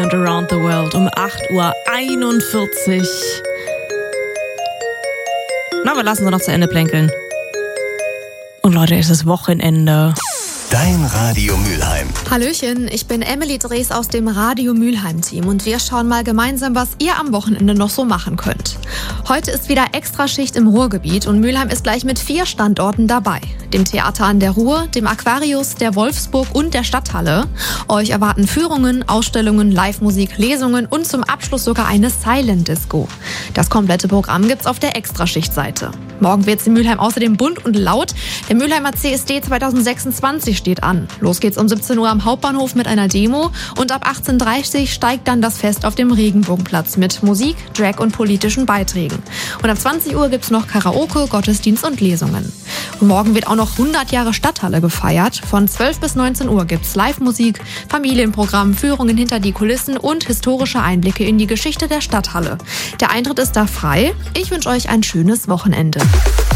Sound Around the World um 8:41 Uhr. Na, wir lassen sie noch zu Ende plänkeln. Und Leute, es ist Wochenende. Dein Radio Mülheim. Hallöchen, ich bin Emily Drees aus dem Radio Mülheim-Team und wir schauen mal gemeinsam, was ihr am Wochenende noch so machen könnt. Heute ist wieder Extraschicht im Ruhrgebiet und Mülheim ist gleich mit 4 Standorten dabei. Dem Theater an der Ruhr, dem Aquarius, der Wolfsburg und der Stadthalle. Euch erwarten Führungen, Ausstellungen, Live-Musik, Lesungen und zum Abschluss sogar eine Silent Disco. Das komplette Programm gibt's auf der Extraschicht-Seite. Morgen wird's in Mülheim außerdem bunt und laut. Der Mülheimer CSD 2026 steht an. Los geht's um 17 Uhr am Hauptbahnhof mit einer Demo und ab 18:30 Uhr steigt dann das Fest auf dem Regenbogenplatz mit Musik, Drag und politischen Beiträgen. Und ab 20 Uhr gibt's noch Karaoke, Gottesdienst und Lesungen. Und morgen wird auch noch 100 Jahre Stadthalle gefeiert. Von 12 bis 19 Uhr gibt's Live-Musik, Familienprogramm, Führungen hinter die Kulissen und historische Einblicke in die Geschichte der Stadthalle. Der Eintritt ist da frei. Ich wünsche euch ein schönes Wochenende.